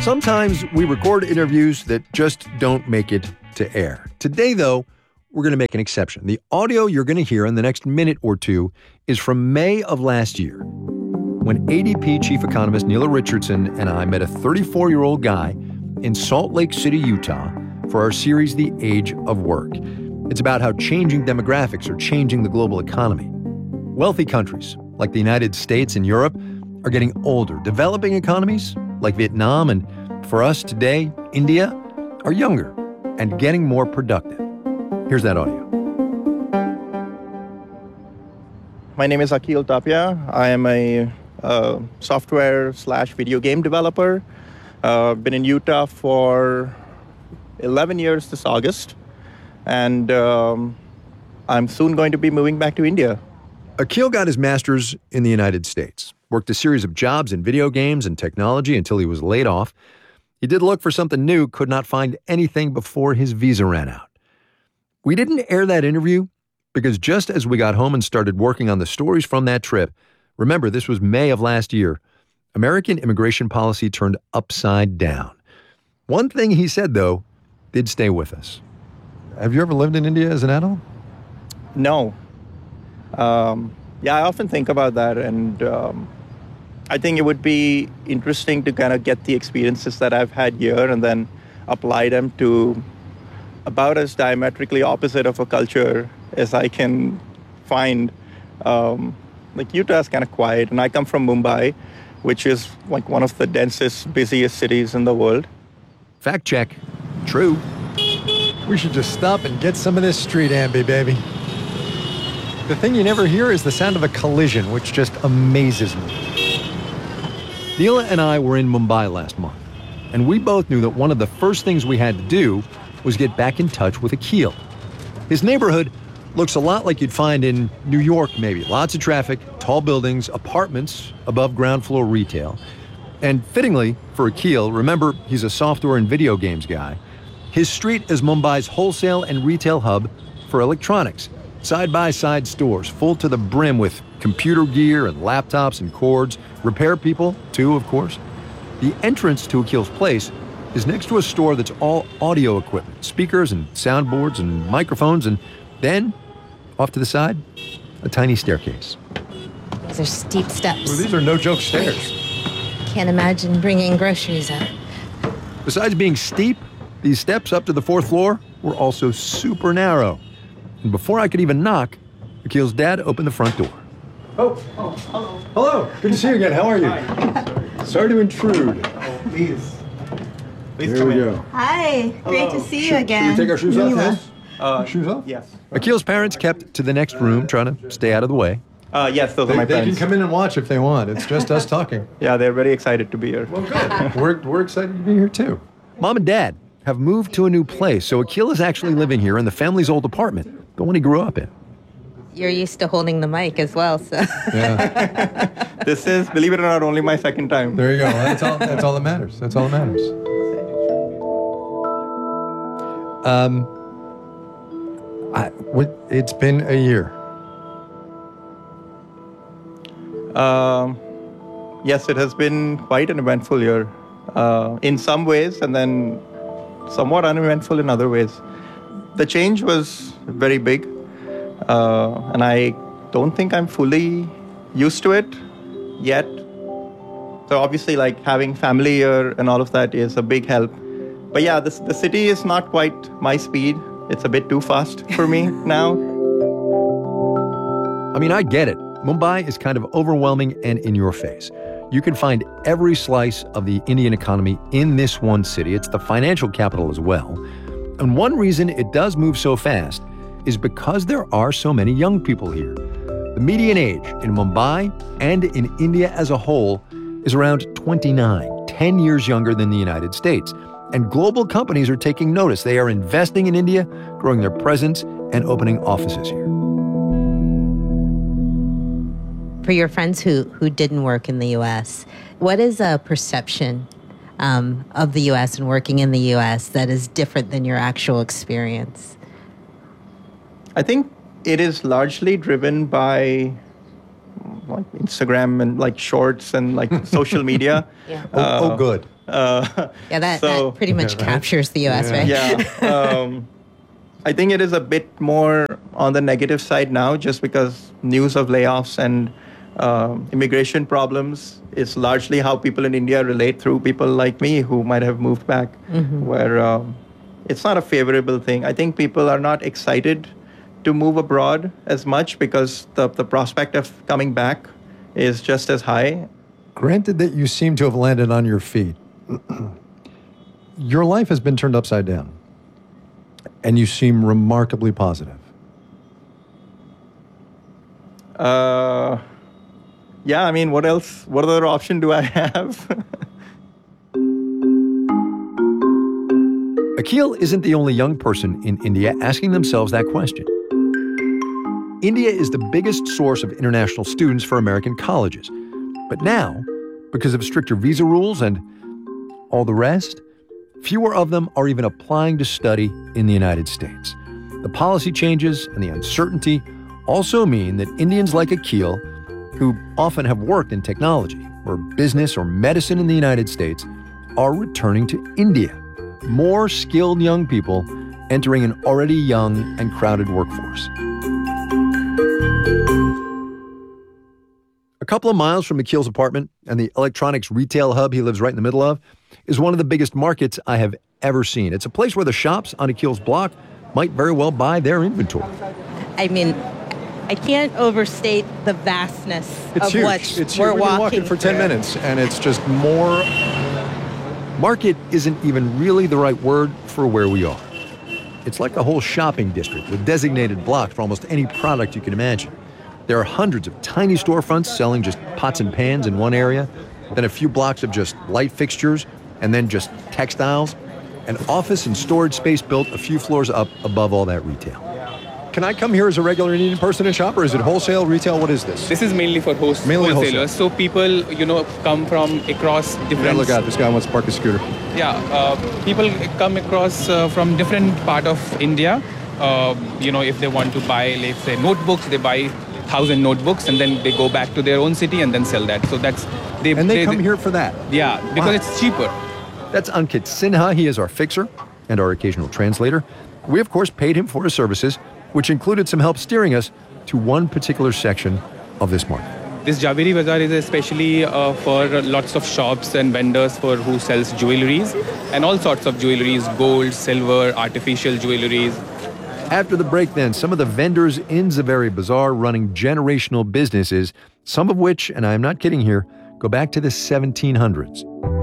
Sometimes we record interviews that just don't make it to air. Today, though, we're going to make an exception. The audio you're going to hear in the next minute or two is from May of last year, when ADP chief economist Neela Richardson and I met a 34-year-old guy in Salt Lake City, Utah, for our series, The Age of Work. It's about how changing demographics are changing the global economy. Wealthy countries, like the United States and Europe, are getting older. Developing economies, like Vietnam and, for us today, India, are younger and getting more productive. Here's that audio. My name is Akhil Tapia. I am a software/video game developer. Been in Utah for 11 years this August, and I'm soon going to be moving back to India. Akhil got his master's in the United States, worked a series of jobs in video games and technology until he was laid off. He did look for something new, could not find anything before his visa ran out. We didn't air that interview because just as we got home and started working on the stories from that trip, remember, this was May of last year, American immigration policy turned upside down. One thing he said, though, did stay with us. Have you ever lived in India as an adult? No. I often think about that, and I think it would be interesting to kind of get the experiences that I've had here and then apply them to about as diametrically opposite of a culture as I can find. Like Utah is kind of quiet, and I come from Mumbai, which is like one of the densest, busiest cities in the world. Fact check. True. We should just stop and get some of this street ambi, baby. The thing you never hear is the sound of a collision, which just amazes me. Neela and I were in Mumbai last month, and we both knew that one of the first things we had to do was get back in touch with Akhil. His neighborhood looks a lot like you'd find in New York, maybe. Lots of traffic, tall buildings, apartments, above ground floor retail. And fittingly for Akhil, remember, he's a software and video games guy, his street is Mumbai's wholesale and retail hub for electronics. Side-by-side stores full to the brim with computer gear and laptops and cords, repair people, too, of course. The entrance to Akhil's place is next to a store that's all audio equipment, speakers and soundboards and microphones, and then, off to the side, a tiny staircase. These are steep steps. Well, these are no-joke stairs. Can't imagine bringing groceries up. Besides being steep, these steps up to the fourth floor were also super narrow. And before I could even knock, Akhil's dad opened the front door. Oh, hello. Hello. Good to see you again. How are you? Sorry to intrude. Please There come we in. go. Hi, great to see you again. Should we take our shoes off? Yes. Shoes off? Yes. Akhil's parents kept to the next room, trying to stay out of the way. Yes, those are my They can parents. come in and watch if they want. It's just us talking. Yeah, they're very excited to be here. Well, good. We're excited to be here, too. Mom and Dad have moved to a new place, so Akhil is actually living here in the family's old apartment, the one he grew up in. You're used to holding the mic as well, so. Yeah. This is, believe it or not, only my second time. There you go. That's all that matters. That's all that matters. It's been a year. Yes, it has been quite an eventful year in some ways, and then somewhat uneventful in other ways. The change was very big, and I don't think I'm fully used to it yet. So obviously, like having family here and all of that is a big help. But yeah, the city is not quite my speed. It's a bit too fast for me now. I mean, I get it. Mumbai is kind of overwhelming and in your face. You can find every slice of the Indian economy in this one city. It's the financial capital as well. And one reason it does move so fast is because there are so many young people here. The median age in Mumbai and in India as a whole is around 29, 10 years younger than the United States. And global companies are taking notice. They are investing in India, growing their presence, and opening offices here. For your friends who didn't work in the U.S., what is a perception of the U.S. and working in the U.S. that is different than your actual experience? I think it is largely driven by like Instagram and like shorts and like social media. Yeah. Oh, good. Yeah, that pretty much captures the U.S., right? Yeah. I think it is a bit more on the negative side now, just because news of layoffs and immigration problems is largely how people in India relate through people like me who might have moved back, where it's not a favorable thing. I think people are not excited to move abroad as much because the prospect of coming back is just as high. Granted that you seem to have landed on your feet, your life has been turned upside down, and you seem remarkably positive. Yeah, I mean, what else? What other option do I have? Akhil isn't the only young person in India asking themselves that question. India is the biggest source of international students for American colleges. But now, because of stricter visa rules and all the rest, fewer of them are even applying to study in the United States. The policy changes and the uncertainty also mean that Indians like Akhil, who often have worked in technology or business or medicine in the United States, are returning to India. More skilled young people entering an already young and crowded workforce. A couple of miles from Akhil's apartment and the electronics retail hub he lives right in the middle of is one of the biggest markets I have ever seen. It's a place where the shops on Akhil's block might very well buy their inventory. I mean, I can't overstate the vastness It's of huge. what It's we're huge. We've been walking for 10 through. minutes, and it's just more. Market isn't even really the right word for where we are. It's like a whole shopping district with designated blocks for almost any product you can imagine. There are hundreds of tiny storefronts selling just pots and pans in one area, then a few blocks of just light fixtures, and then just textiles, an office and storage space built a few floors up above all that retail. Can I come here as a regular Indian person and shop, or is it wholesale, retail? What is this? This is mainly for Mainly wholesalers. So people, come from across different. Yeah, look out, this guy wants to park a scooter. People come across from different part of India. If they want to buy, let's say, notebooks, they buy 1,000 notebooks and then they go back to their own city and then sell that. So that's They come here for that. Yeah, because Wow. it's cheaper. That's Ankit Sinha. He is our fixer and our occasional translator. We, of course, paid him for his services, which included some help steering us to one particular section of this market. This Javeri Bazaar is especially for lots of shops and vendors for who sells jewelries and all sorts of jewelries, gold, silver, artificial jewelries. After the break, then, some of the vendors in Zaveri Bazaar running generational businesses, some of which, and I'm not kidding here, go back to the 1700s.